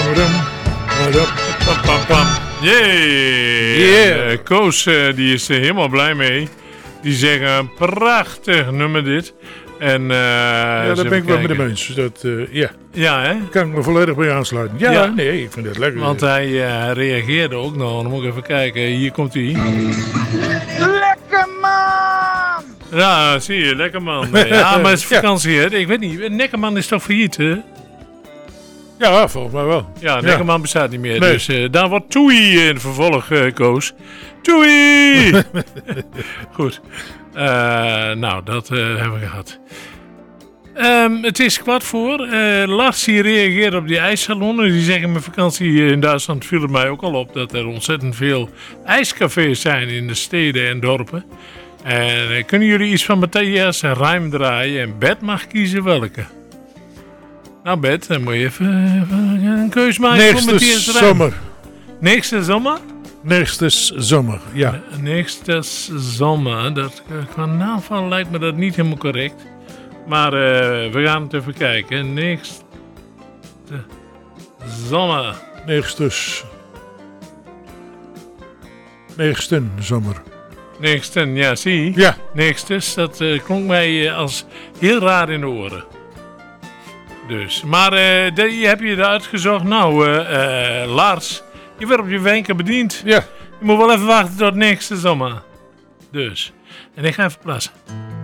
Pam, pam, pam. Yeah. Koos die is er helemaal blij mee. Die zeggen een prachtig nummer dit. En, ja, daar ben ik wel met hem eens. Ja. Ja, hè? Kan ik me volledig bij aansluiten. Ja, nee, ik vind het lekker. Want hij reageerde ook nog. Dan moet ik even kijken. Hier komt hij. Lekker man! Ja, zie je. Lekker man. Ja, maar het is vakantie, hè? Ik weet niet. Nekkerman is toch failliet, hè? Ja, volgens mij wel. Ja, Nekkerman bestaat niet meer. Nee. Dus daar wordt Toei in vervolg, Koos. Toei! Goed. Nou, dat hebben we gehad. Het is 15:15. Lars die reageert op die ijssalonnen. Die zeggen mijn vakantie in Duitsland viel het mij ook al op dat er ontzettend veel ijscafés zijn in de steden en dorpen. En kunnen jullie iets van Matthias en Rijm draaien? En Bert mag kiezen welke. Nou Bert, dan moet je even een keus maken voor Nächstes Matthias Rijm. zomer. Nächste zomer? Nächstes zomer, ja. Nächstes zomer. Dat, qua naamval lijkt me dat niet helemaal correct. Maar we gaan het even kijken. Nächste zomer. Nächsten zomer. Nächsten, ja, zie. Ja. Nächstes, dat klonk mij als heel raar in de oren. Dus, maar die heb je eruit gezocht. Nou, Lars, je werd op je wenken bediend. Ja. Je moet wel even wachten tot nächste zomer. Dus, en ik ga even plaatsen.